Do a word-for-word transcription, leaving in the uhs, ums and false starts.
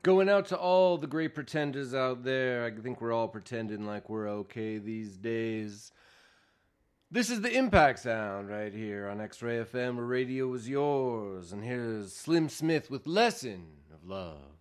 Going out to all the great pretenders out there. I think we're all pretending like we're okay these days. This is the Impact Sound right here on X-Ray F M, where radio is yours. And here's Slim Smith with Lesson of Love.